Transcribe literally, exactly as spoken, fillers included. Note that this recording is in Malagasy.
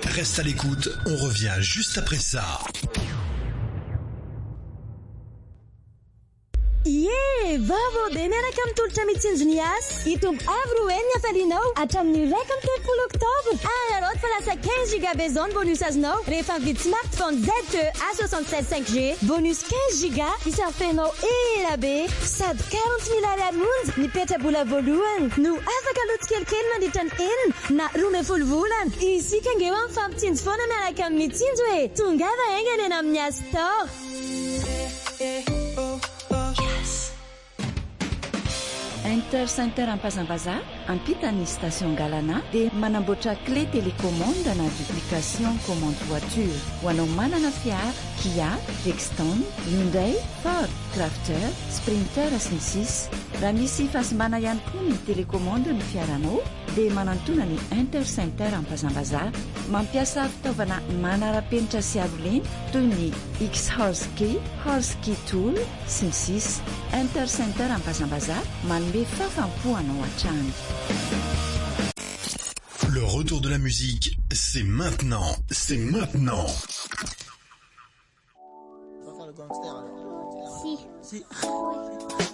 Reste à l'écoute, on revient juste après ça. Ie, vavo be miaraka amin'ny tolotra mitsinjo ny asa itombo avy roa ny afalinao hatramin'ny iraika amin'ny telopolo oktobra. Araroty fa lasa quinze giga bezone bonus azonao rehefa mividy smartphone Z T E A soixante-seize cinq G bonus quinze giga isafenao ela be sady quarante mille ariary monja mipetra-bola voalohany no afaka loto kelikely mandritra ny enina na roa ambin'ny folo volana. Isika ngeo amin'ny fampitsinjo foana miaraka amin'ny mitsinjo e tongava aingana eny amin'ny App Store. Intercenter Ampazambaza ampitany station Galana dia manamboatra clé télécommande na duplication commande voiture ho anao manana fiara Kia, Rexton, Hyundai, Ford, Crafter, Sprinter sy ny sisa. Raha misy fasimbana ihany koa ny télécommande ny fiaranao dia manantona ny Intercenter Ampazambaza mampiasa fitaovana manara-penitra sy aroleny toy ny X-Horse-Key, Horse-Key Tool sy ny sisa. Intercenter Ampazambaza manome fafampo anao hatrany. Le retour de la musique, c'est maintenant, c'est maintenant. On va faire le gangster alors. Si. Si.